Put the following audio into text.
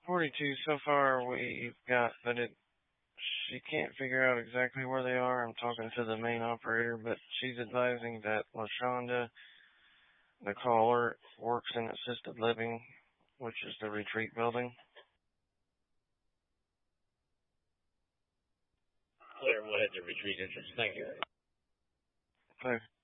42 so far we've got, but she can't figure out exactly where they are. I'm talking to the main operator, but she's advising that LaShonda, the caller, works in assisted living, which is the retreat building. Clear, we'll hit the retreat entrance. Thank you. Okay.